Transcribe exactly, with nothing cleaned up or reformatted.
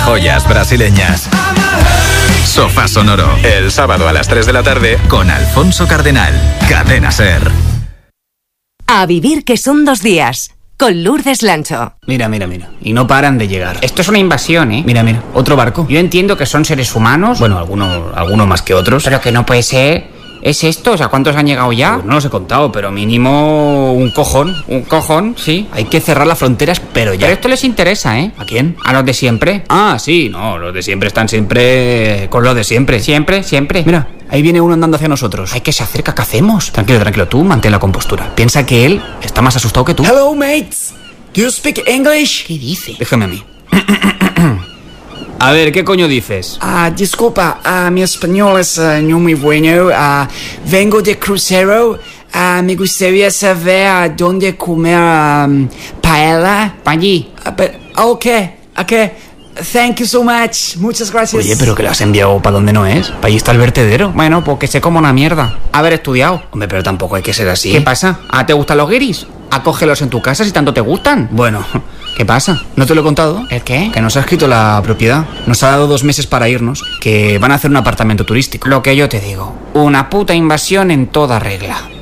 joyas brasileñas. Sofá Sonoro, el sábado a las tres de la tarde con Alfonso Cardenal. Cadena Ser. A vivir que son dos días. Con Lourdes Lancho. Mira, mira, mira. Y no paran de llegar. Esto es una invasión, ¿eh? Mira, mira. Otro barco. Yo entiendo que son seres humanos. Bueno, algunos alguno más que otros. Pero que no puede ser. ¿Es esto? O sea, ¿cuántos han llegado ya? Pues no los he contado, pero mínimo un cojón. Un cojón, sí. Hay que cerrar las fronteras, pero ya. Pero esto les interesa, ¿eh? ¿A quién? A los de siempre. Ah, sí, no, los de siempre están siempre con los de siempre. Siempre, siempre. Mira, ahí viene uno andando hacia nosotros. Ay, que se acerca, ¿qué hacemos? Tranquilo, tranquilo, tú mantén la compostura. Piensa que él está más asustado que tú. Hello, mates. Do you speak English? ¿Qué dice? Déjame a mí. A ver, ¿qué coño dices? Ah, disculpa, ah, mi español es uh, no muy bueno. Ah, vengo de crucero. Ah, me gustaría saber a dónde comer um, paella. Pa' allí. Ah, but, okay, okay. Thank you so much. Muchas gracias. Oye, pero que lo has enviado para donde no es. Para allí está el vertedero. Bueno, pues que se coma una mierda. Haber estudiado. Hombre, pero tampoco hay que ser así. ¿Qué pasa? ¿Ah, te gustan los guiris? Acógelos en tu casa si tanto te gustan. Bueno, ¿qué pasa? ¿no te lo he contado? ¿El qué? Que nos ha escrito la propiedad. Nos ha dado dos meses para irnos. Que van a hacer un apartamento turístico. Lo que yo te digo. Una puta invasión en toda regla.